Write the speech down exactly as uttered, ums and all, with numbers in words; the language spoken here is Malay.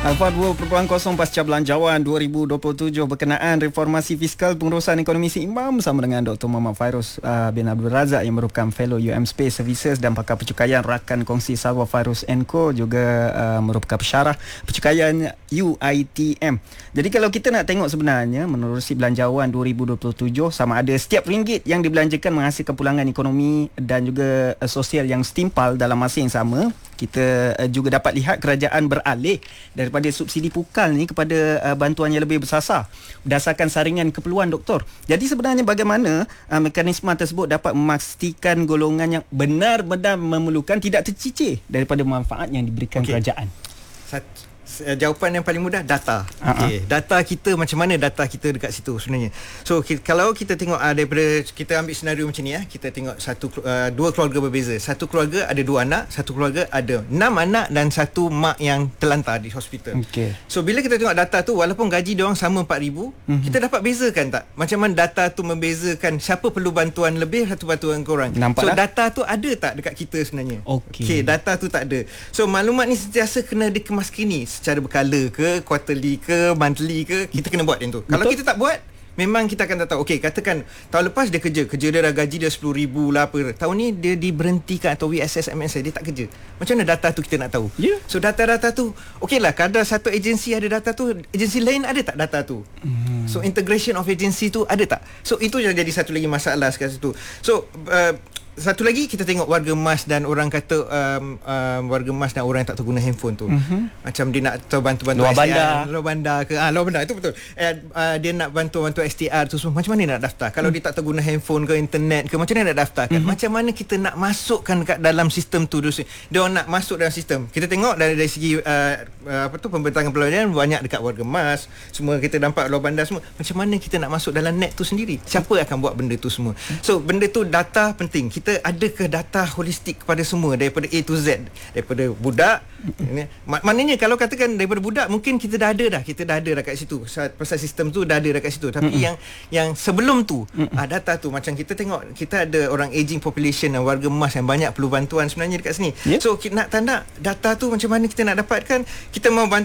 empat puluh perpuluhan kosong Pasca Belanjawan dua ribu dua puluh tujuh berkenaan reformasi fiskal pengurusan ekonomi seimbang bersama dengan Doktor Muhammad Fairuz uh, bin Abdul Razak yang merupakan Fellow U M Space Services dan pakar percukaian rakan kongsi Salwa Fairuz and Co, juga uh, merupakan pensyarah percukaian U I T M. Jadi kalau kita nak tengok sebenarnya menerusi Belanjawan dua ribu dua puluh tujuh, sama ada setiap ringgit yang dibelanjakan menghasilkan pulangan ekonomi dan juga uh, sosial yang setimpal dalam masa yang sama. Kita uh, juga dapat lihat kerajaan beralih daripada subsidi pukal ni kepada uh, bantuan yang lebih bersasar berdasarkan saringan keperluan, Doktor. Jadi sebenarnya bagaimana uh, mekanisme tersebut dapat memastikan golongan yang benar-benar memerlukan tidak tercicir daripada manfaat yang diberikan okay. kerajaan? Satu, jawapan yang paling mudah, data. Uh-huh. Okey, data kita macam mana data kita dekat situ sebenarnya. So ki- kalau kita tengok uh, daripada kita ambil senario macam ni ya, kita tengok satu uh, dua keluarga berbeza. Satu keluarga ada dua anak, satu keluarga ada enam anak dan satu mak yang terlantar di hospital. Okay. So bila kita tengok data tu, walaupun gaji dia orang sama empat ribu, uh-huh. kita dapat bezakan tak? Macam mana data tu membezakan siapa perlu bantuan lebih, satu bantuan kurang. Nampak so dah? Data tu ada tak dekat kita sebenarnya? Okey. Okay, data tu tak ada. So maklumat ni sentiasa kena dikemaskini secara berkala ke, quarterly ke, monthly ke, kita kena buat yang tu. Betul? Kalau kita tak buat, memang kita akan tak tahu. Okey, katakan tahun lepas dia kerja, kerja dia dah gaji dia sepuluh ribu lah apa. Tahun ni dia diberhentikan atau W S S M S dia tak kerja. Macam mana data tu kita nak tahu? Yeah. So data-data tu, okeylah, kadar satu agensi ada data tu, agensi lain ada tak data tu? Hmm. So integration of agency tu ada tak? So itu yang jadi satu lagi masalah sekarang situ. So uh, satu lagi kita tengok warga emas dan orang kata um, um, warga emas dan orang yang tak tahu guna handphone tu. Mm-hmm. Macam dia nak tahu bantu-bantu luar S T R, bandar. luar bandar ke, ah luar bandar itu betul. And, uh, dia nak bantu-bantu S T R tu semua. Macam mana nak daftar? Kalau mm. dia tak tahu guna handphone ke internet ke, macam mana nak daftarkan? Mm-hmm. Macam mana kita nak masukkan kat dalam sistem tu? Dia orang nak masuk dalam sistem. Kita tengok dari, dari segi uh, uh, apa tu pembentangan pelajaran banyak dekat warga emas. Semua kita nampak luar bandar semua. Macam mana kita nak masuk dalam net tu sendiri? Siapa akan buat benda tu semua? So benda tu data penting. Kita adakah data holistik kepada semua daripada A to Z, daripada budak ini, mak- maknanya kalau katakan daripada budak mungkin kita dah ada dah kita dah ada dah kat situ pasal sistem tu dah ada dah kat situ, tapi mm-hmm. yang yang sebelum tu ah, data tu macam kita tengok kita ada orang aging population dan warga emas yang banyak perlu bantuan sebenarnya dekat sini. Yeah. So kita nak tak nak data tu macam mana kita nak dapatkan, kita mau bantu